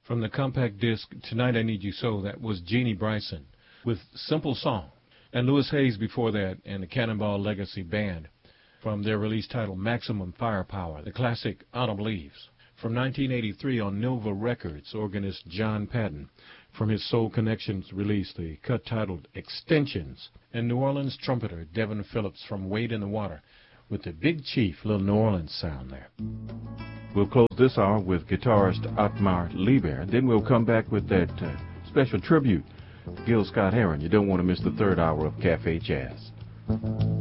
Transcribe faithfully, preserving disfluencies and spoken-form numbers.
From the compact disc Tonight I Need You So, that was Jeannie Bryson with Simple Song. And Louis Hayes before that and the Cannonball Legacy Band from their release titled Maximum Firepower, the classic Autumn Leaves. From nineteen eighty-three on Nova Records, organist John Patton, from his Soul Connections release, the cut titled Extensions. And New Orleans trumpeter Devin Phillips from Wade in the Water with the Big Chief, little New Orleans sound there. We'll close this hour with guitarist Otmar Lieber. Then we'll come back with that uh, special tribute, Gil Scott-Heron. You don't want to miss the third hour of Cafe Jazz.